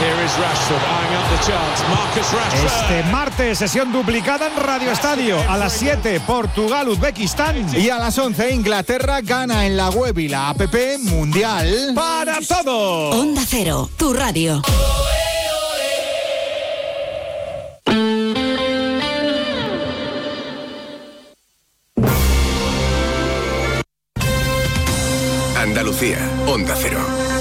Este martes, sesión duplicada en Radio Estadio. A las 7, Portugal, Uzbekistán. Y a las 11, Inglaterra gana en la web y la app Mundial. ¡Para todo! Onda Cero, tu radio. Andalucía, Onda Cero.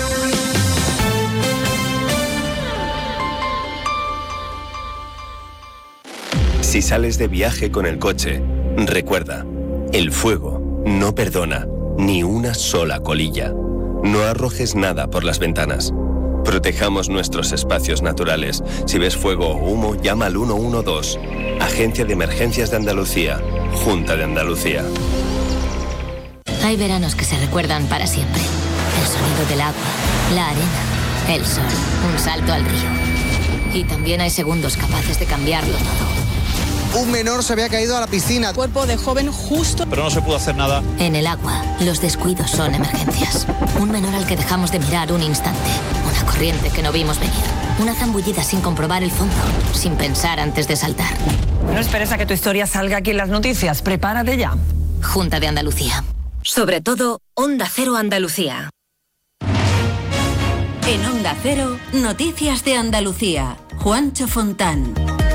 Si sales de viaje con el coche, recuerda, el fuego no perdona ni una sola colilla. No arrojes nada por las ventanas. Protejamos nuestros espacios naturales. Si ves fuego o humo, llama al 112. Agencia de Emergencias de Andalucía. Junta de Andalucía. Hay veranos que se recuerdan para siempre. El sonido del agua, la arena, el sol, un salto al río. Y también hay segundos capaces de cambiarlo todo. Un menor se había caído a la piscina. Cuerpo de joven justo. Pero no se pudo hacer nada. En el agua, los descuidos son emergencias. Un menor al que dejamos de mirar un instante. Una corriente que no vimos venir. Una zambullida sin comprobar el fondo. Sin pensar antes de saltar. No esperes a que tu historia salga aquí en las noticias. Prepárate ya. Junta de Andalucía. Sobre todo, Onda Cero Andalucía. En Onda Cero, Noticias de Andalucía. Juancho Fontán.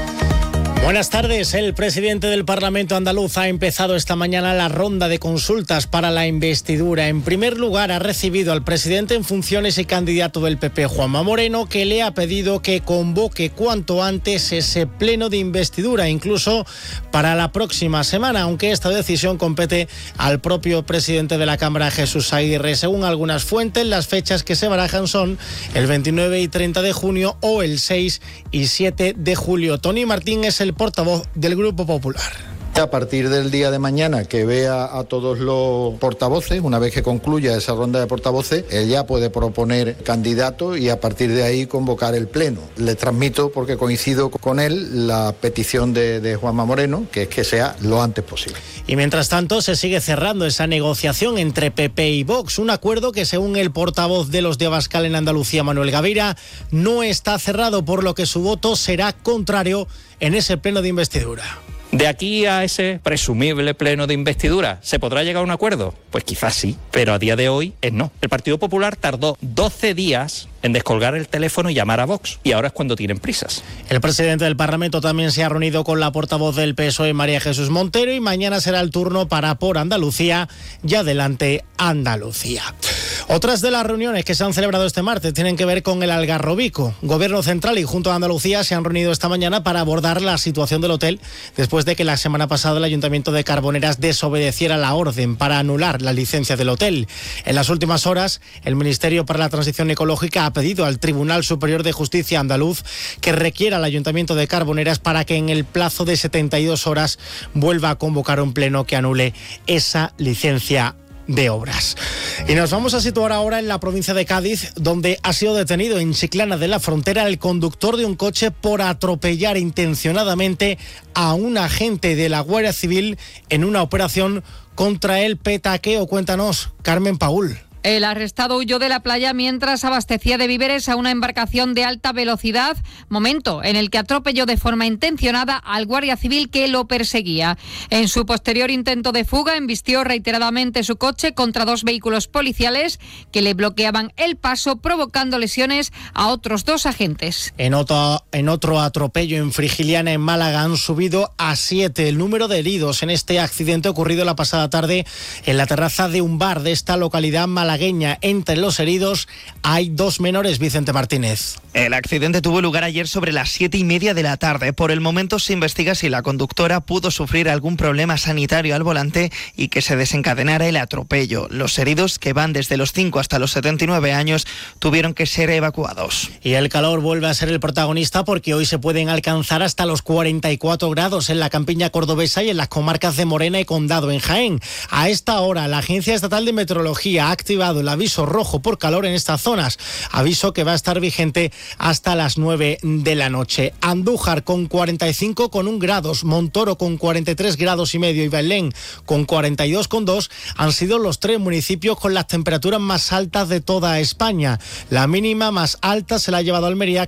Buenas tardes. El presidente del Parlamento andaluz ha empezado esta mañana la ronda de consultas para la investidura. En primer lugar, ha recibido al presidente en funciones y candidato del PP, Juanma Moreno, que le ha pedido que convoque cuanto antes ese pleno de investidura, incluso para la próxima semana, aunque esta decisión compete al propio presidente de la Cámara, Jesús Aguirre. Según algunas fuentes, las fechas que se barajan son el 29 y 30 de junio o el 6 y 7 de julio. Tony Martín es el portavoz del Grupo Popular. A partir del día de mañana que vea a todos los portavoces, una vez que concluya esa ronda de portavoces, él ya puede proponer candidato y a partir de ahí convocar el pleno. Le transmito, porque coincido con él, la petición de Juanma Moreno, que es que sea lo antes posible. Y mientras tanto se sigue cerrando esa negociación entre PP y Vox, un acuerdo que según el portavoz de los de Abascal en Andalucía, Manuel Gavira, no está cerrado, por lo que su voto será contrario en ese pleno de investidura. De aquí a ese presumible pleno de investidura, ¿se podrá llegar a un acuerdo? Pues quizás sí, pero a día de hoy es no. El Partido Popular tardó 12 días en descolgar el teléfono y llamar a Vox, y ahora es cuando tienen prisas. El presidente del Parlamento también se ha reunido con la portavoz del PSOE, María Jesús Montero, y mañana será el turno para Por Andalucía y Adelante Andalucía. Otras de las reuniones que se han celebrado este martes tienen que ver con el Algarrobico. Gobierno Central y Junta de Andalucía se han reunido esta mañana para abordar la situación del hotel después de que la semana pasada el Ayuntamiento de Carboneras desobedeciera la orden para anular la licencia del hotel. En las últimas horas, el Ministerio para la Transición Ecológica ha pedido al Tribunal Superior de Justicia andaluz que requiera al Ayuntamiento de Carboneras para que en el plazo de 72 horas vuelva a convocar un pleno que anule esa licencia de obras. Y nos vamos a situar ahora en la provincia de Cádiz, donde ha sido detenido en Chiclana de la Frontera el conductor de un coche por atropellar intencionadamente a un agente de la Guardia Civil en una operación contra el petaqueo. Cuéntanos, Carmen Paul. El arrestado huyó de la playa mientras abastecía de víveres a una embarcación de alta velocidad, momento en el que atropelló de forma intencionada al guardia civil que lo perseguía. En su posterior intento de fuga, embistió reiteradamente su coche contra dos vehículos policiales que le bloqueaban el paso, provocando lesiones a otros dos agentes. En otro atropello en Frigiliana, en Málaga, han subido a 7 el número de heridos en este accidente ocurrido la pasada tarde en la terraza de un bar de esta localidad malagueña. Entre los heridos hay 2 menores, Vicente Martínez. El accidente tuvo lugar ayer sobre las 7:30 de la tarde. Por el momento se investiga si la conductora pudo sufrir algún problema sanitario al volante y que se desencadenara el atropello. Los heridos, que van desde los 5 hasta los 79 años, tuvieron que ser evacuados. Y el calor vuelve a ser el protagonista porque hoy se pueden alcanzar hasta los 44 grados en la campiña cordobesa y en las comarcas de Morena y Condado, en Jaén. A esta hora, la Agencia Estatal de Meteorología ha activado el aviso rojo por calor en estas zonas, aviso que va a estar vigente hasta las 9 de la noche. Andújar con 45,1 grados, Montoro con 43 grados y medio y Belén con 42,2 han sido los 3 municipios con las temperaturas más altas de toda España. La mínima más alta se la ha llevado Almería